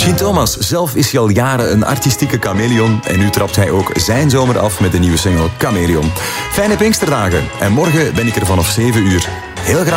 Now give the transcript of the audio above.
Gene Thomas, zelf is hij al jaren een artistieke chameleon en nu trapt hij ook zijn zomer af met de nieuwe single Chameleon. Fijne Pinksterdagen en morgen ben ik er vanaf 7 uur. Heel graag.